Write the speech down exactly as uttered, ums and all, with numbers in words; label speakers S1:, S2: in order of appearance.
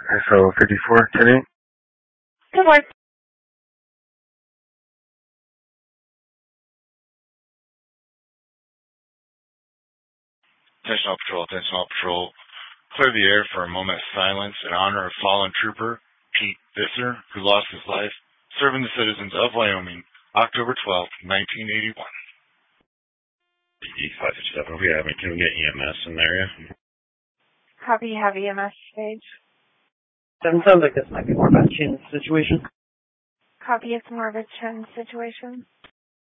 S1: So fifty-four, ten eight.
S2: Good morning.
S3: Attention all patrol, attention all patrol. Clear the air for a moment of silence in honor of fallen trooper Pete Visser, who lost his life serving the citizens of Wyoming October twelfth, nineteen eighty-one.
S4: E five fifty-seven, we have it. Can we get E M S in there? Yeah?
S2: Copy, you have E M S stage.
S5: Seven sounds like this might be more about Chin's situation.
S2: Copy, it's more of a Chin situation.